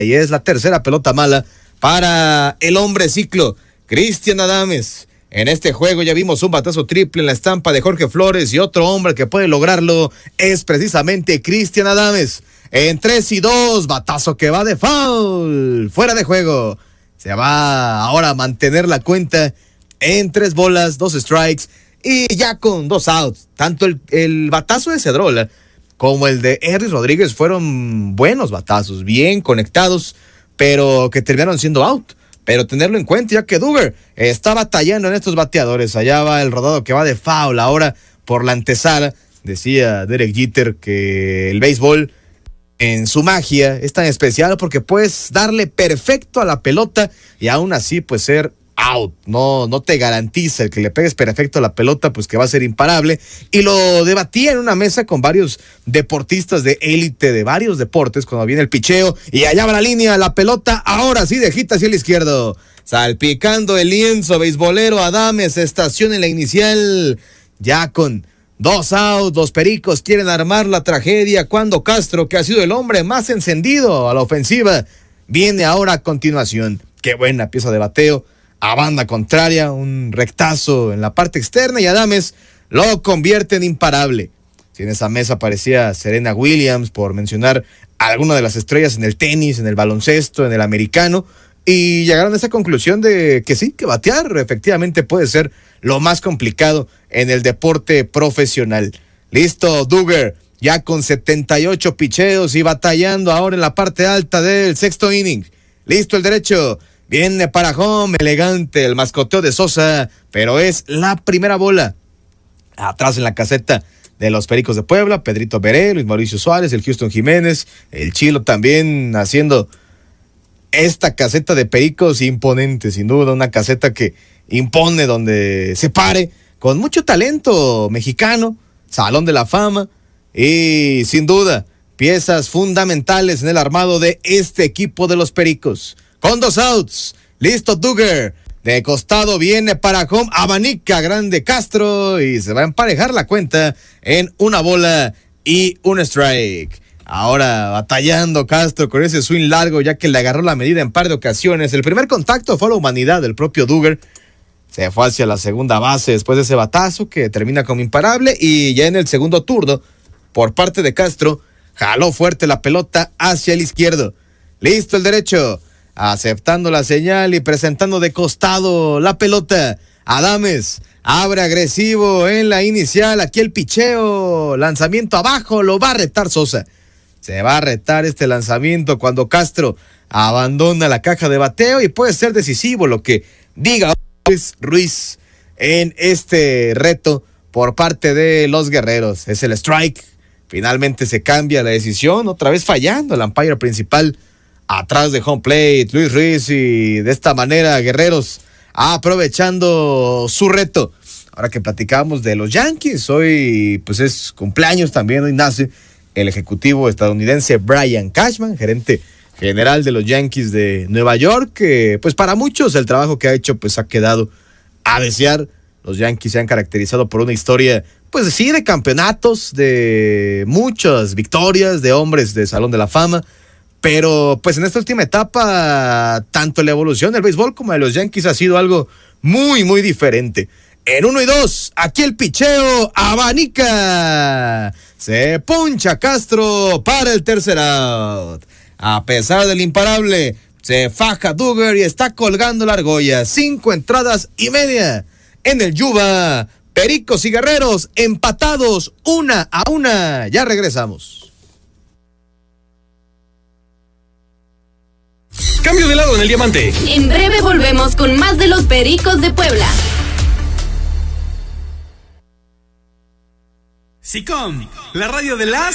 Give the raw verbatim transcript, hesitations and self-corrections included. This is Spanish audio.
Y es la tercera pelota mala para el hombre ciclo, Cristian Adames. En este juego ya vimos un batazo triple en la estampa de Jorge Flores y otro hombre que puede lograrlo es precisamente Cristian Adames. En tres y dos, batazo que va de foul, fuera de juego. Se va ahora a mantener la cuenta en tres bolas, dos strikes y ya con dos outs. Tanto el, el batazo de Cedrola como el de Erris Rodríguez fueron buenos batazos, bien conectados, pero que terminaron siendo out. Pero tenerlo en cuenta, ya que Duggar está batallando en estos bateadores. Allá va el rodado que va de foul ahora por la antesala. Decía Derek Jeter que el béisbol en su magia es tan especial porque puedes darle perfecto a la pelota y aún así pues ser out. No, no te garantiza el que le pegues perfecto a la pelota, pues que va a ser imparable. Y lo debatía en una mesa con varios deportistas de élite de varios deportes cuando viene el picheo. Y allá va la línea, la pelota, ahora sí de hit hacia el izquierdo. Salpicando el lienzo beisbolero, Adames estaciona en la inicial. Ya con dos outs, los Pericos quieren armar la tragedia cuando Castro, que ha sido el hombre más encendido a la ofensiva, viene ahora a continuación. Qué buena pieza de bateo. A banda contraria, un rectazo en la parte externa y Adames lo convierte en imparable. Si en esa mesa aparecía Serena Williams, por mencionar alguna de las estrellas en el tenis, en el baloncesto, en el americano, y llegaron a esa conclusión de que sí, que batear efectivamente puede ser lo más complicado en el deporte profesional. Listo, Duggar, ya con setenta y ocho picheos y batallando ahora en la parte alta del sexto inning. Listo el derecho. Viene para home, elegante el mascoteo de Sosa, pero es la primera bola. Atrás en la caseta de los Pericos de Puebla, Pedrito Veré, Luis Mauricio Suárez, el Houston Jiménez, el Chilo también haciendo esta caseta de Pericos imponente, sin duda, una caseta que impone donde se pare, con mucho talento mexicano, Salón de la Fama, y sin duda, piezas fundamentales en el armado de este equipo de los Pericos. Con dos outs, listo Duggar, de costado viene para home, abanica grande Castro y se va a emparejar la cuenta en una bola y un strike. Ahora batallando Castro con ese swing largo ya que le agarró la medida en par de ocasiones. El primer contacto fue a la humanidad del propio Duggar. Se fue hacia la segunda base después de ese batazo que termina como imparable y ya en el segundo turno, por parte de Castro, jaló fuerte la pelota hacia el izquierdo. Listo el derecho. Aceptando la señal y presentando de costado la pelota. Adames abre agresivo en la inicial. Aquí el picheo. Lanzamiento abajo. Lo va a retar Sosa. Se va a retar este lanzamiento cuando Castro abandona la caja de bateo y puede ser decisivo lo que diga Luis Ruiz en este reto por parte de los guerreros. Es el strike. Finalmente se cambia la decisión. Otra vez fallando el umpire principal. Atrás de home plate, Luis Ruiz, y de esta manera Guerreros aprovechando su reto. Ahora que platicamos de los Yankees, hoy pues es cumpleaños también, hoy nace el ejecutivo estadounidense Brian Cashman, gerente general de los Yankees de Nueva York, que pues para muchos el trabajo que ha hecho pues ha quedado a desear. Los Yankees se han caracterizado por una historia pues sí de campeonatos, de muchas victorias, de hombres de Salón de la Fama. Pero pues en esta última etapa, tanto la evolución del béisbol como de los Yankees ha sido algo muy, muy diferente. En uno y dos, aquí el picheo, abanica. Se puncha Castro para el tercer out. A pesar del imparable, se faja Duggar y está colgando la argolla. Cinco entradas y media en el Yuba. Pericos y Guerreros empatados una a una. Ya regresamos. Cambio de lado en el diamante. En breve volvemos con más de los Pericos de Puebla. SICOM, la radio de las